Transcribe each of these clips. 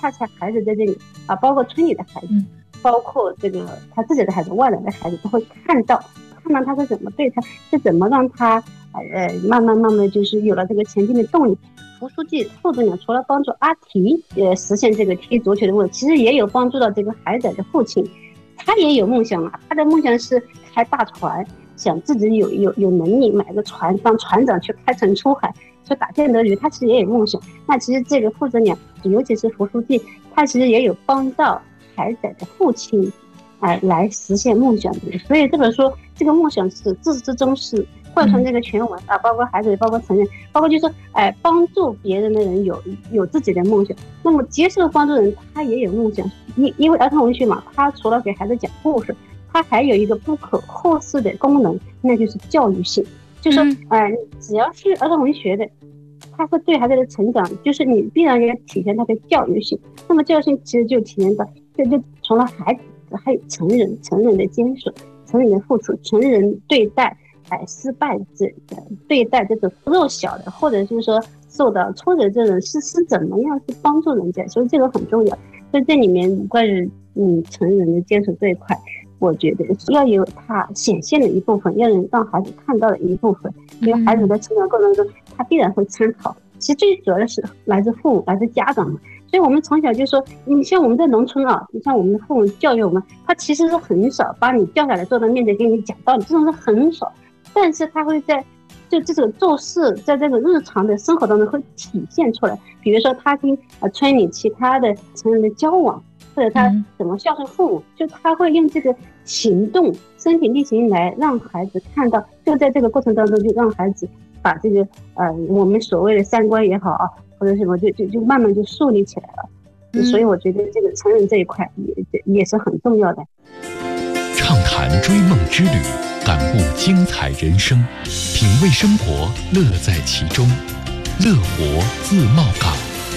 恰恰孩子在这里包括村里的孩子，包括这个他自己的孩子、外来的孩子都会看到他是怎么对他，是怎么让他慢慢就是有了这个前进的动力。胡书记副组长除了帮助阿提实现这个踢足球的梦，其实也有帮助到这个孩子的父亲，他也有梦想啊，他的梦想是开大船，想自己有能力买个船当船长去开船出海去打建德鱼，他其实也有梦想。那其实这个副组长尤其是胡书记，他其实也有帮到孩子的父亲来实现梦想的。所以这本书这个梦想是自始至终是贯穿这个全文包括孩子，包括成人，包括就是说帮助别人的人有自己的梦想，那么接受帮助人他也有梦想。因为儿童文学嘛，他除了给孩子讲故事，他还有一个不可忽视的功能，那就是教育性。就是说只要是儿童文学的，他会对孩子的成长，就是你必然要体现他的教育性。那么教育性其实就体现到就除了孩子还有成人的坚守，成人的付出，成人对待失败对待这种弱小的或者就是说受到挫折这种是怎么样去帮助人家，所以这个很重要。所以这里面关于成人的坚守这一块，我觉得要有他显现的一部分，要让孩子看到的一部分，因为孩子在成长过程中他必然会参考。其实最主要的是来自父母来自家长嘛，所以我们从小就说，你像我们在农村你像我们的父母教育我们，他其实是很少把你叫下来坐到面前给你讲道理，这种是很少，但是他会在就这种做事在这个日常的生活当中会体现出来。比如说他跟村里其他的成人的交往，或者他怎么孝顺父母，就他会用这个行动身体力行来让孩子看到，就在这个过程当中就让孩子把这个我们所谓的三观也好或者什么就慢慢就树立起来了。所以我觉得这个成人这一块也是很重要的。 畅谈追梦之旅，感悟精彩人生，品味生活，乐在其中。乐活自贸港。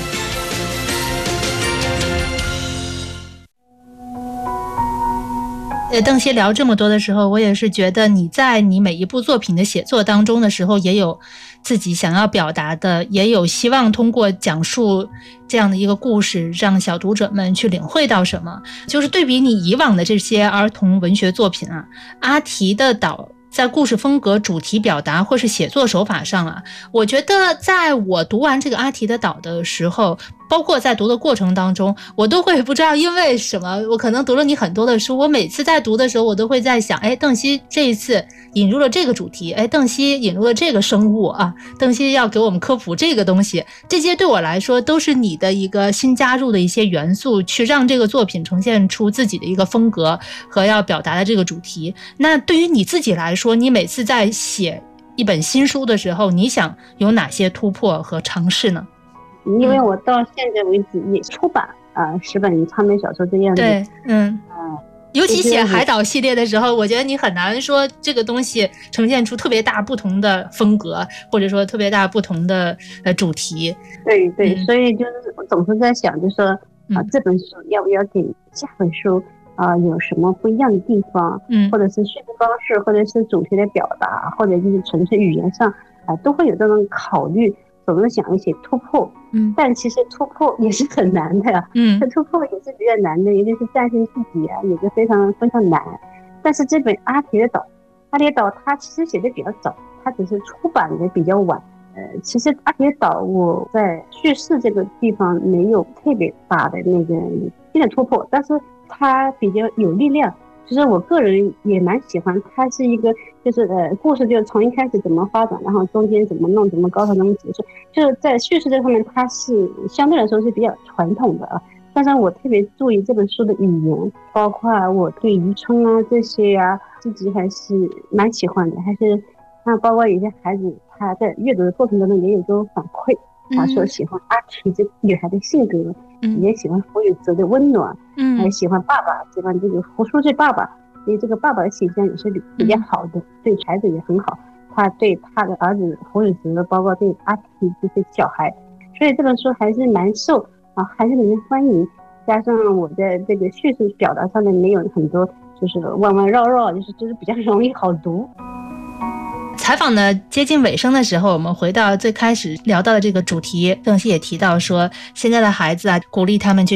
邓希聊这么多的时候，我也是觉得你在你每一部作品的写作当中的时候，也有自己想要表达的，也有希望通过讲述这样的一个故事让小读者们去领会到什么。就是对比你以往的这些儿童文学作品阿提的岛在故事风格、主题表达或是写作手法上我觉得在我读完这个阿提的岛的时候，包括在读的过程当中，我都会不知道因为什么，我可能读了你很多的书，我每次在读的时候我都会在想，邓希这一次引入了这个主题，邓希引入了这个生物邓希要给我们科普这个东西，这些对我来说都是你的一个新加入的一些元素，去让这个作品呈现出自己的一个风格和要表达的这个主题。那对于你自己来说，你每次在写一本新书的时候，你想有哪些突破和尝试呢？ 因为我到现在为止也出版10本长篇小说这样的。 对，尤其写海岛系列的时候，我觉得你很难说这个东西呈现出特别大不同的风格，或者说特别大不同的主题。 对，所以就是我总是在想，就是说这本书要不要给下本书有什么不一样的地方，或者是叙事方式，或者是主题的表达，或者就是纯粹语言上都会有这种考虑。总是想一些突破，但其实突破也是很难的这突破也是比较难的，尤其是战胜自己也是非常非常难。但是这本阿提的岛它其实写的比较早，它只是出版的比较晚。其实阿提的岛我在叙事这个地方没有特别大的那个新的突破，但是它比较有力量。就是我个人也蛮喜欢，它是一个就是故事就从一开始怎么发展，然后中间怎么弄，怎么高潮，怎么结束，就是在叙事这方面它是相对来说是比较传统的但是我特别注意这本书的语言，包括我对渔村这些自己还是蛮喜欢的，还是包括有些孩子他在阅读的过程当中也有这种反馈，他说喜欢阿提这女孩的性格，也喜欢胡宇哲的温暖，还喜欢爸爸，喜欢这个胡书记爸爸，所以这个爸爸的形象也是比较好的，对孩子也很好，他对他的儿子胡宇哲，包括对阿提这些小孩，所以这本书还是蛮受孩子们的欢迎。加上我在这个叙事表达上面没有很多就是弯弯绕绕，就是比较容易好读。 采访的接近尾声的时候，我们回到最开始聊到的这个主题，邓希也提到说，现在的孩子鼓励他们去